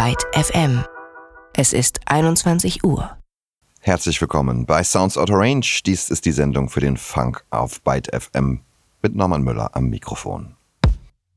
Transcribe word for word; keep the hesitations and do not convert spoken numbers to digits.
Byte F M. Es ist einundzwanzig Uhr. Herzlich willkommen bei Sounds Out of Range. Dies ist die Sendung für den Funk auf Byte F M mit Norman Müller am Mikrofon.